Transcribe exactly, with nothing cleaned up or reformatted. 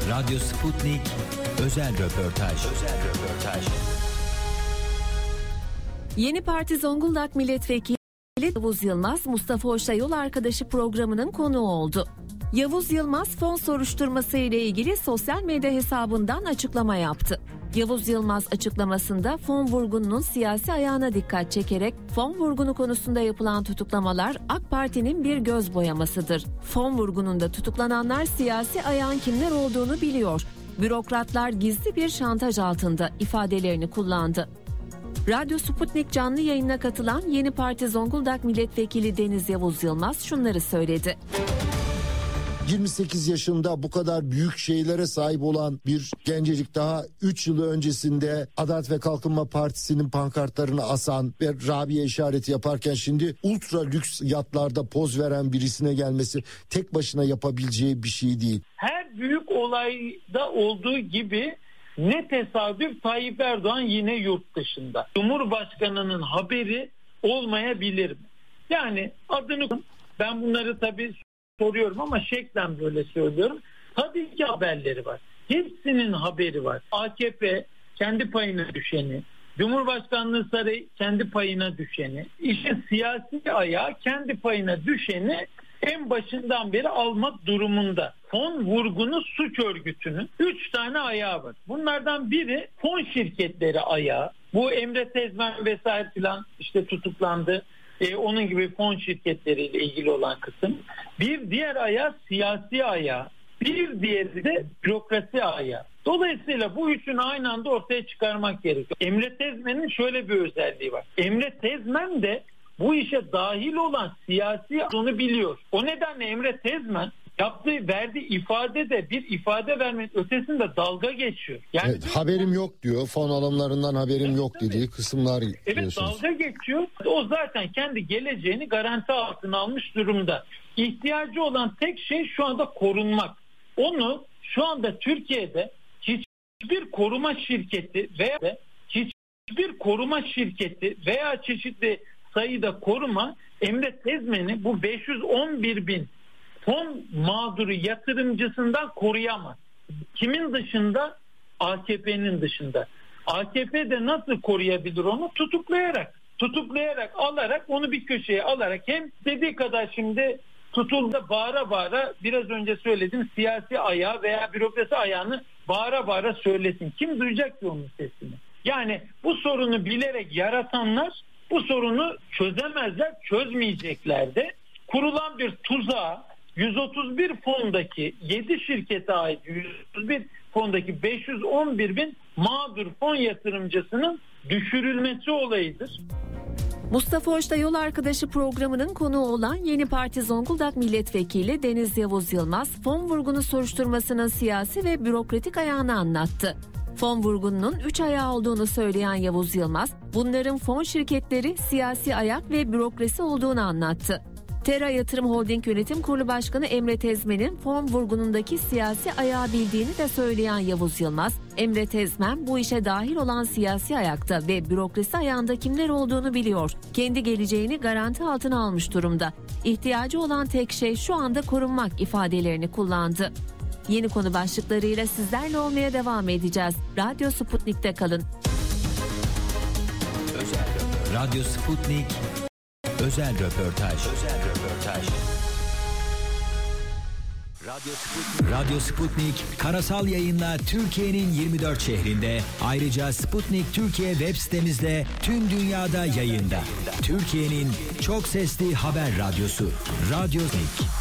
Radyo Sputnik özel röportaj. Özel röportaj. Yeni Parti Zonguldak Milletvekili Yavuz Yılmaz, Mustafa Hoş'la Yol Arkadaşı programının konuğu oldu. Yavuz Yılmaz, fon soruşturması ile ilgili sosyal medya hesabından açıklama yaptı. Yavuz Yılmaz açıklamasında fon vurgununun siyasi ayağına dikkat çekerek fon vurgunu konusunda yapılan tutuklamalar AK Parti'nin bir göz boyamasıdır. Fon vurgununda tutuklananlar siyasi ayağın kimler olduğunu biliyor. Bürokratlar gizli bir şantaj altında ifadelerini kullandı. Radyo Sputnik canlı yayınına katılan Yeni Parti Zonguldak Milletvekili Deniz Yavuz Yılmaz şunları söyledi. yirmi sekiz yaşında bu kadar büyük şeylere sahip olan bir gencecik daha üç yıl öncesinde Adalet ve Kalkınma Partisi'nin pankartlarını asan ve Rabia işareti yaparken şimdi ultra lüks yatlarda poz veren birisine gelmesi tek başına yapabileceği bir şey değil. Her büyük olayda olduğu gibi ne tesadüf Tayyip Erdoğan yine yurt dışında. Cumhurbaşkanının haberi olmayabilir mi? Yani adını ben bunları tabii soruyorum ama şeklen böyle söylüyorum. Tabii ki haberleri var. Hepsinin haberi var. A K P kendi payına düşeni, Cumhurbaşkanlığı Sarayı kendi payına düşeni, işin siyasi ayağı kendi payına düşeni en başından beri almak durumunda. Fon vurgunu suç örgütünün üç tane ayağı var. Bunlardan biri fon şirketleri ayağı. Bu Emre Tezmen vesaire filan işte tutuklandı. Ee, onun gibi fon şirketleriyle ilgili olan kısım. Bir diğer ayağı siyasi ayağı. Bir diğeri de bürokrasi ayağı. Dolayısıyla bu üçünü aynı anda ortaya çıkarmak gerekiyor. Emre Tezmen'in şöyle bir özelliği var. Emre Tezmen de bu işe dahil olan siyasi onu biliyor. O nedenle Emre Tezmen yaptığı, verdiği ifade de bir ifade vermenin ötesinde dalga geçiyor. Yani evet, haberim yok diyor. Fon alımlarından haberim evet, yok dediği kısımlar evet, diyorsunuz. dalga geçiyor. O zaten kendi geleceğini garanti altına almış durumda. İhtiyacı olan tek şey şu anda korunmak. Onu şu anda Türkiye'de hiçbir koruma şirketi veya hiçbir koruma şirketi veya çeşitli sayıda koruma Emre Tezmen'i bu beş yüz on bir bin fon mağduru yatırımcısından koruyamaz. Kimin dışında? A K P'nin dışında. A K P de nasıl koruyabilir onu? Tutuklayarak. Tutuklayarak, alarak, onu bir köşeye alarak hem dediği kadar şimdi tutulda bağıra bağıra biraz önce söylediğim siyasi ayağı veya bürokrasi ayağını bağıra bağıra söylesin. Kim duyacak ki onun sesini? Yani bu sorunu bilerek yaratanlar bu sorunu çözemezler, çözmeyecekler de. Kurulan bir tuzağa yüz otuz bir fondaki yedi şirkete ait yüz otuz bir fondaki beş yüz on bir bin mağdur fon yatırımcısının düşürülmesi olayıdır. Mustafa Hoş'la Yol Arkadaşı programının konuğu olan Yeni Parti Zonguldak Milletvekili Deniz Yavuz Yılmaz, fon vurgunu soruşturmasının siyasi ve bürokratik ayağını anlattı. Fon vurgununun üç ayağı olduğunu söyleyen Yavuz Yılmaz, bunların fon şirketleri, siyasi ayak ve bürokrasi olduğunu anlattı. Tera Yatırım Holding Yönetim Kurulu Başkanı Emre Tezmen'in fon vurgunundaki siyasi ayağı bildiğini de söyleyen Yavuz Yılmaz, Emre Tezmen bu işe dahil olan siyasi ayakta ve bürokrasi ayağında kimler olduğunu biliyor. Kendi geleceğini garanti altına almış durumda. İhtiyacı olan tek şey şu anda korunmak ifadelerini kullandı. Yeni konu başlıklarıyla sizlerle olmaya devam edeceğiz. Radyo Sputnik'te kalın. Özel Radyo Sputnik özel röportaj. Özel röportaj. Radyo Sputnik. Radyo Sputnik karasal yayınla Türkiye'nin yirmi dört şehrinde, ayrıca Sputnik Türkiye web sitemizde tüm dünyada yayında. Türkiye'nin çok sesli haber radyosu Radyo Sputnik.